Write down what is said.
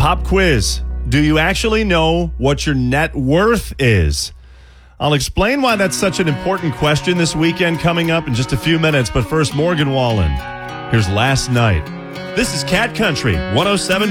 Pop quiz. Do you actually know what your net worth is? I'll explain why that's such an important question this weekend coming up in just a few minutes. But first, Morgan Wallen. Here's Last Night. This is Cat Country 107.